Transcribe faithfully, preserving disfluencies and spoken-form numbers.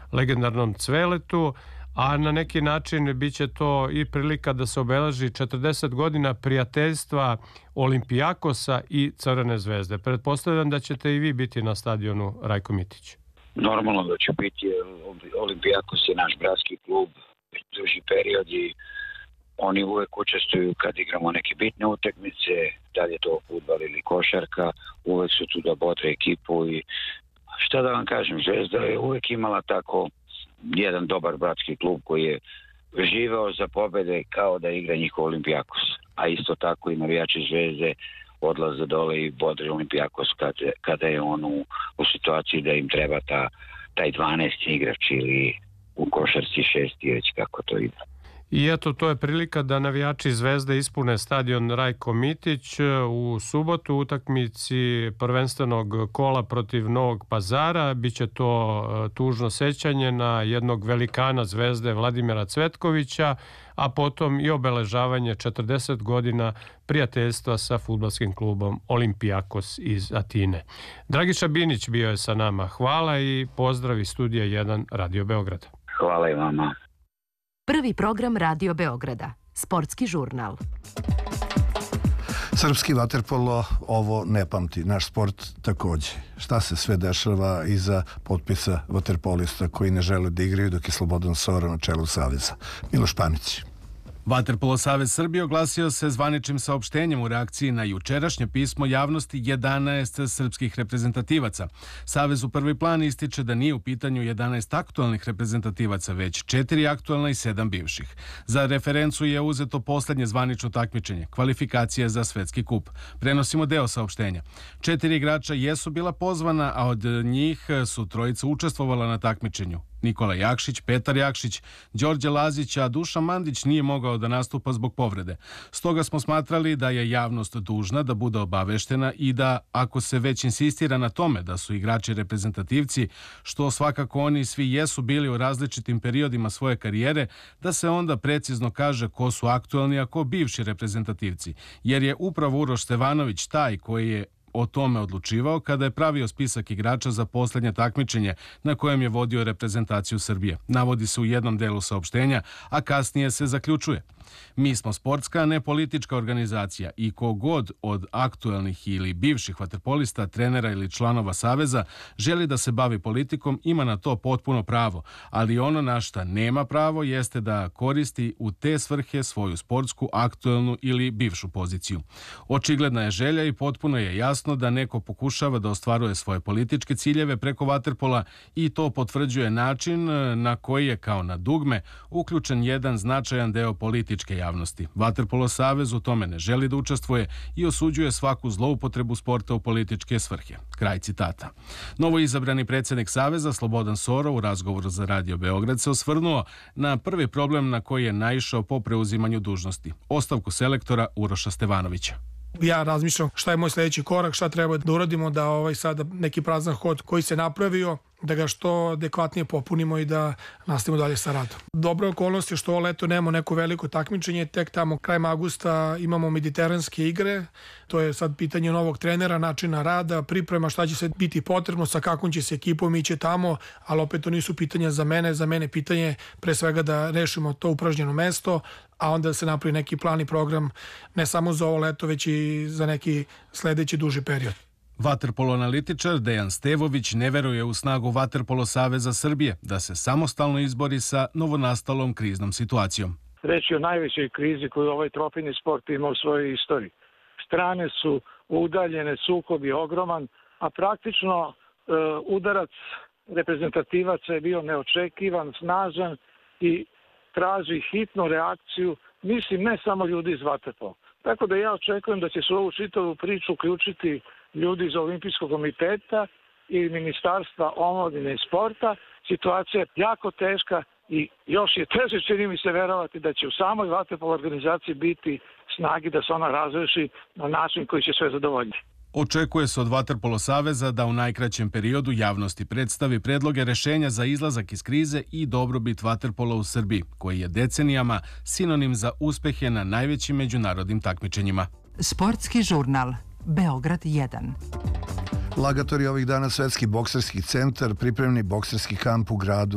legendarnom Cveletu, a na neki način bit će to i prilika da se obeleži četrdeset godina prijateljstva Olimpijakosa i Crvene zvezde. Pretpostavljam da ćete i vi biti na stadionu Rajko Mitić. Normalno da će biti. Olimpijakos je naš bratski klub duži period i oni uvek učestvuju kad igramo neke bitne utakmice, da li je to fudbal ili košarka, uvek su tu da bodre ekipu i šta da vam kažem, Zvezda je uvek imala tako jedan dobar bratski klub koji je živeo za pobede kao da igra njihov Olimpijakos, a isto tako i navijači Zvezde odlaze dole i bodre Olimpijakos kada, kada je on u, u situaciji da im treba ta, taj dvanaesti igrač ili u košarci šesti, već kako to ide. I eto, to je prilika da navijači Zvezde ispune stadion Rajko Mitić u subotu u utakmici prvenstvenog kola protiv Novog Pazara. Biće to tužno sećanje na jednog velikana Zvezde Vladimira Cvetkovića, a potom i obeležavanje četrdeset godina prijateljstva sa fudbalskim klubom Olimpijakos iz Atine. Dragiša Binić bio je sa nama. Hvala i pozdrav iz studija jedan Radio Beograd. Hvala i vama. Prvi program Radio Beograda, sportski žurnal. Srpski vaterpolo ovo ne pamti, naš sport takođe. Šta se sve dešava iza potpisa vaterpolista koji ne žele da igraju dok je Slobodan Sora na čelu saveza? Miloš Panić. Vaterpolo savez Srbije oglasio se zvaničnim saopštenjem u reakciji na jučerašnje pismo javnosti jedanaest srpskih reprezentativaca. Savez u prvi plan ističe da nije u pitanju jedanaest aktualnih reprezentativaca, već četiri aktualna i sedam bivših. Za referencu je uzeto poslednje zvanično takmičenje, kvalifikacije za svetski kup. Prenosimo deo saopštenja. Četiri igrača jesu bila pozvana, a od njih su trojica učestvovala na takmičenju. Nikola Jakšić, Petar Jakšić, Đorđe Lazić, a Dušan Mandić nije mogao da nastupa zbog povrede. Stoga smo smatrali da je javnost dužna da bude obaveštena i da, ako se već insistira na tome da su igrači reprezentativci, što svakako oni svi jesu bili u različitim periodima svoje karijere, da se onda precizno kaže ko su aktualni, a ko bivši reprezentativci. Jer je upravo Uroš Stevanović taj koji je o tome odlučivao kada je pravio spisak igrača za poslednje takmičenje na kojem je vodio reprezentaciju Srbije. Navodi se u jednom delu saopštenja, a kasnije se zaključuje. Mi smo sportska, a ne politička organizacija i kogod od aktuelnih ili bivših vaterpolista, trenera ili članova saveza želi da se bavi politikom, ima na to potpuno pravo, ali ono na šta nema pravo jeste da koristi u te svrhe svoju sportsku, aktuelnu ili bivšu poziciju. Očigledna je želja i potpuno je jasno da neko pokušava da ostvaruje svoje političke ciljeve preko vaterpola i to potvrđuje način na koji je kao na dugme uključen jedan značajan deo političke javnosti. Vaterpolo savez u tome ne želi da učestvuje i osuđuje svaku zloupotrebu sporta u političke svrhe. Kraj citata. Novo izabrani predsjednik saveza Slobodan Soro u razgovoru za Radio Beograd se osvrnuo na prvi problem na koji je naišao po preuzimanju dužnosti. Ostavku selektora Uroša Stevanovića. Ja razmišljam šta je moj sljedeći korak, šta treba da uradimo da ovaj sada neki prazan hod koji se napravio, da ga što adekvatnije popunimo i da nastavimo dalje sa radom. Dobra okolnost je što ovo leto nemamo neko veliko takmičenje, tek tamo krajem avgusta imamo mediteranske igre, to je sad pitanje novog trenera, načina rada, priprema, šta će se biti potrebno, sa kakvom će se ekipom ići tamo, ali opet to nisu pitanja za mene, za mene pitanje pre svega da rešimo to upražnjeno mesto, a onda se napravi neki plan i program ne samo za ovo leto, već i za neki sledeći duži period. Vaterpolo analitičar Dejan Stevović ne veruje u snagu Vaterpolo saveza Srbije da se samostalno izbori sa novonastalom kriznom situacijom. Reč je o najvećoj krizi koju ovaj trofejni sport ima u svojoj istoriji. Strane su udaljene, sukob je ogroman, a praktično e, udarac reprezentativaca je bio neočekivan, snažan i traži hitnu reakciju, mislim ne samo ljudi iz vaterpola. Tako da ja očekujem da će se u ovu čitavu priču uključiti ljudi iz Olimpijskog komiteta i Ministarstva omladine i sporta. Situacija je jako teška i još je teže, čini mi se, verovati da će u samoj vaterpolo organizaciji biti snagi da se ona razreši na način koji će sve zadovoljiti. Očekuje se od Vaterpolo saveza da u najkraćem periodu javnosti predstavi predloge rešenja za izlazak iz krize i dobrobit vaterpola u Srbiji, koji je decenijama sinonim za uspehe na najvećim međunarodnim takmičenjima. Sportski žurnal Beograd jedan. Lagator je ovih dana Svetski bokserski centar, pripremni bokserski kamp u gradu